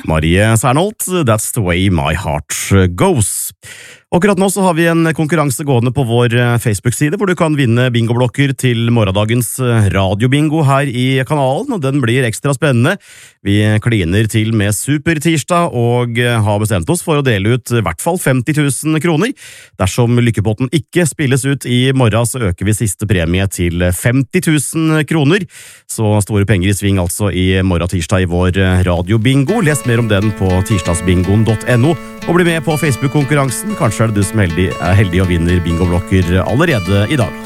Marie Sernholt, That's the way my heart goes. Akkurat nå så har vi en konkurranse gående på vår Facebook-side, hvor du kan vinne bingoblokker til morgendagens radiobingo her i kanalen, og den blir ekstra spennende. Vi kliner til med supertirsdag, og har bestemt oss for å dele ut i hvert fall 50 000 kroner. Dersom lykkepotten ikke spilles ut i morgen, så øker vi siste premie til 50 000 kroner. Så store penger i sving altså i morgen tirsdag i vår radiobingo. Les mer om den på tirsdagsbingoen.no, og bli med på Facebook-konkurransen. Kanskje er det du som er heldig og vinner bingoblokker allerede i dag.